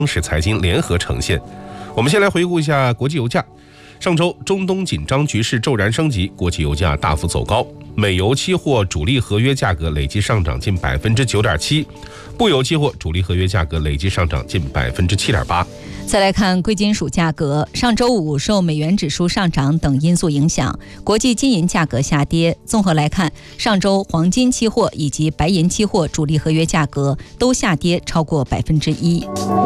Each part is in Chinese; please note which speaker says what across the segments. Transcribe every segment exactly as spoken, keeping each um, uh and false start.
Speaker 1: 是财经联合呈现。我们先来回顾一下国际油价。上周中东紧张局势骤然升级，国际油价大幅走高，美油期货主力合约价格累计上涨近百分之九点七，布油期货主力合约价格累计上涨近百分之七点八。
Speaker 2: 再来看贵金属价格，上周五受美元指数上涨等因素影响，国际金银价格下跌。综合来看，上周黄金期货以及白银期货主力合约价格都下跌超过百分之一。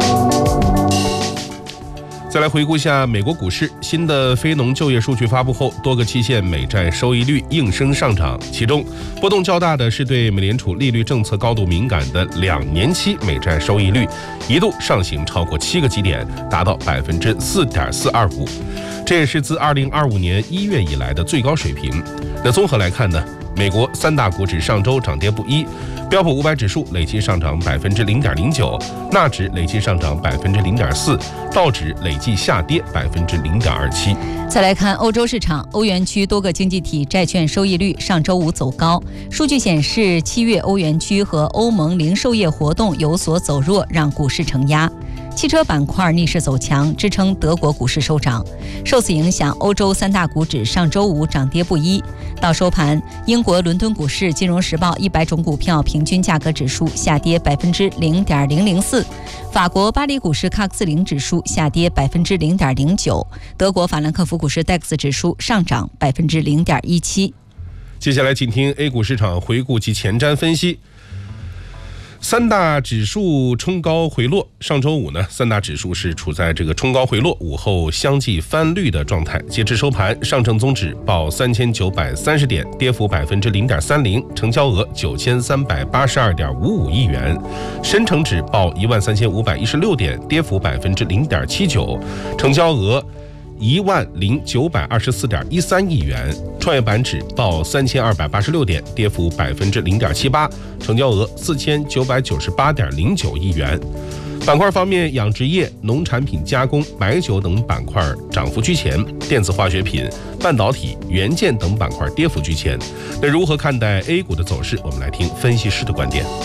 Speaker 1: 再来回顾一下美国股市，新的非农就业数据发布后，多个期限美债收益率应声上涨，其中波动较大的是对美联储利率政策高度敏感的两年期美债收益率，一度上行超过七个基点，达到百分之四点四二五，这也是自二零二五年一月以来的最高水平。那综合来看呢，美国三大股指上周涨跌不一，标普五百指数累计上涨百分之零点零九，纳指累计上涨百分之零点四，道指累计下跌百分之零点二七。
Speaker 2: 再来看欧洲市场，欧元区多个经济体债券收益率上周五走高。数据显示，七月欧元区和欧盟零售业活动有所走弱，让股市承压。汽车板块逆势走强，支撑德国股市收涨。受此影响，欧洲三大股指上周五涨跌不一。到收盘，英国伦敦股市金融时报一百种股票平均价格指数下跌百分之零点零零四，法国巴黎股市卡克斯林指数下跌百分之零点零九，德国法兰克福股市 D A X 指数上涨百分之零点一七。
Speaker 1: 接下来，请听 A 股市场回顾及前瞻分析。三大指数冲高回落，上周五呢，三大指数是处在这个冲高回落，午后相继翻绿的状态。截至收盘，上证综指报三千九百三十点，跌幅百分之零点三零，成交额九千三百八十二点五五亿元；深成指报一万三千五百一十六点，跌幅百分之零点七九，成交额一万零九百二十四点一三亿元，创业板指报三千二百八十六点，跌幅百分之零点七八，成交额四千九百九十八点零九亿元。板块方面，养殖业、农产品加工、白酒等板块涨幅居前，电子化学品、半导体、元件等板块跌幅居前。那如何看待 A 股的走势？我们来听分析师的观点。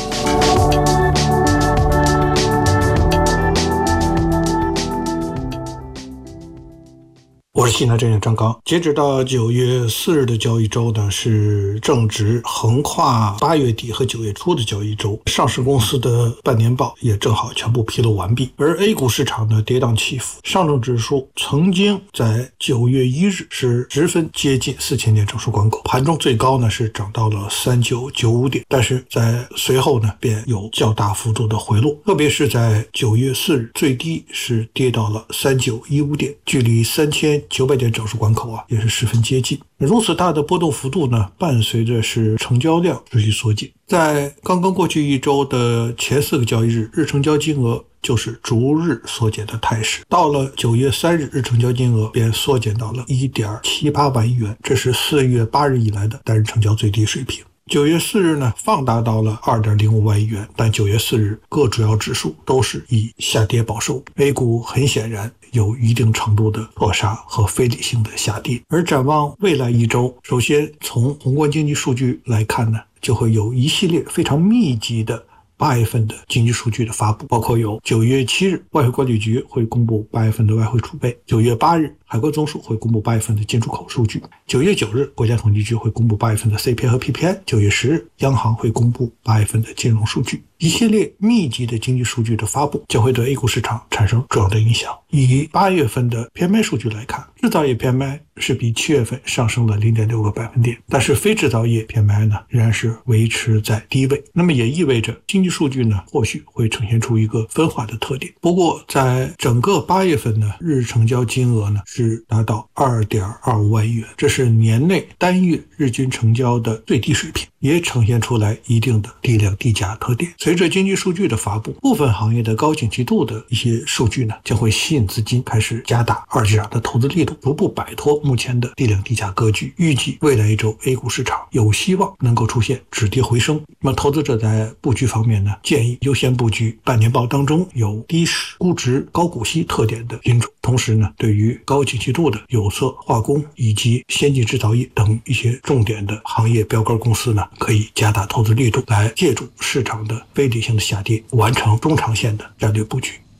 Speaker 3: 我是西南证券张刚。截止到九月四日的交易周呢，是正值横跨八月底和九月初的交易周，上市公司的半年报也正好全部披露完毕。而 A 股市场呢跌宕起伏，上证指数曾经在九月一日是直分接近四千点整数关口，盘中最高呢是涨到了三千九百九十五点，但是在随后呢便有较大幅度的回落，特别是在九月四日最低是跌到了三千九百一十五点，距离三千九百点整数关口啊也是十分接近。如此大的波动幅度呢，伴随着是成交量持续缩减。在刚刚过去一周的前四个交易日，日成交金额就是逐日缩减的态势。到了九月三日，日成交金额便缩减到了 一点七八万亿元，这是四月八日以来的单日成交最低水平。九月四日呢，放大到了 二点零五万亿元，但九月四日各主要指数都是以下跌保收。A 股很显然有一定程度的错杀和非理性的下跌。而展望未来一周，首先从宏观经济数据来看呢，就会有一系列非常密集的八月份的经济数据的发布，包括有九月七日外汇管理局会公布八月份的外汇储备，九月八日海关总署会公布八月份的进出口数据，九月九日国家统计局会公布八月份的 C P I 和 P P I， 九月十日央行会公布八月份的金融数据。一系列密集的经济数据的发布将会对 A 股市场产生重要的影响。以八月份的 P M I 数据来看，制造业 P M I 是比七月份上升了 零点六个百分点，但是非制造业 P M I 呢仍然是维持在低位。那么也意味着经济数据呢或许会呈现出一个分化的特点。不过在整个八月份呢，日成交金额呢是达到 二点二五万亿元，这是年内单月日均成交的最低水平，也呈现出来一定的低量低价特点。随着经济数据的发布，部分行业的高景气度的一些数据呢将会吸引资金开始加大二级市场的投资力度，逐步摆脱目前的低量低价格局。预计未来一周 A 股市场有希望能够出现止跌回升。那么投资者在布局方面呢，建议优先布局半年报当中有低估值高股息特点的品种，同时呢对于高景气度的有色化工以及先进制造业等一些重点的行业标杆公司呢，可以加大投资力度，来借助市场的非理性的下跌，完成中长线的战略布局。